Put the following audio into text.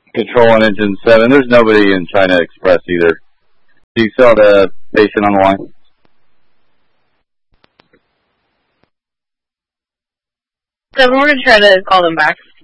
Control on engine 7. There's nobody in China Express either. Do you still have the patient on the line? So we're going to try to call them back.